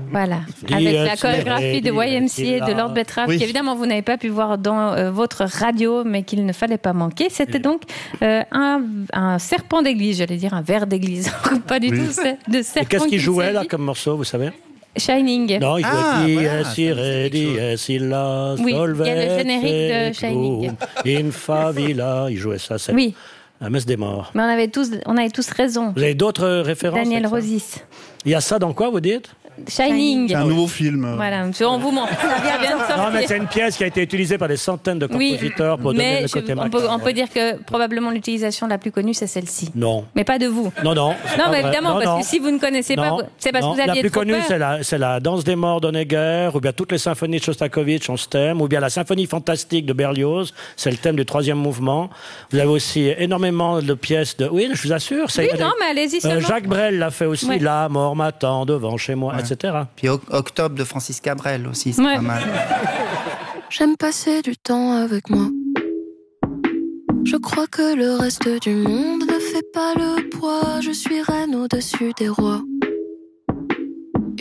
Voilà, avec la chorégraphie de YMCA de Lord Betrave, qu'évidemment vous n'avez pas pu voir dans votre radio, mais qu'il ne fallait pas manquer. C'était donc un serpent d'église, j'allais dire un ver d'église, pas du tout de serpent. Et qu'est-ce qu'il jouait là comme morceau, vous savez? Shining. Non, il jouait si redi, si la oui, il y a le générique de Shining. In favilla, il jouait ça, c'est la messe des morts. Mais on avait tous raison. Vous avez d'autres références? Daniel Rosis. Il y a ça dans quoi, vous dites? Shining. C'est un nouveau film. Voilà, on vous ment. Ça vient de sortir. Non, mais c'est une pièce qui a été utilisée par des centaines de compositeurs pour donner le côté marquant. On peut dire que probablement l'utilisation la plus connue, c'est celle-ci. Non. Mais pas de vous. Non. Non, mais évidemment, parce que si vous ne connaissez pas, c'est parce que vous aviez la plus trop connue, peur. c'est la Danse des morts d'Honegger, ou bien toutes les symphonies de Shostakovich ont ce thème, ou bien la symphonie fantastique de Berlioz, c'est le thème du troisième mouvement. Vous avez aussi énormément de pièces de... Oui, je vous assure. Oui, non, mais allez-y seulement. Jacques Brel l'a fait aussi, La mort m'attend devant chez moi, etc. Puis Octobre de Francis Cabrel aussi, c'est pas mal. J'aime passer du temps avec moi. Je crois que le reste du monde ne fait pas le poids. Je suis reine au-dessus des rois.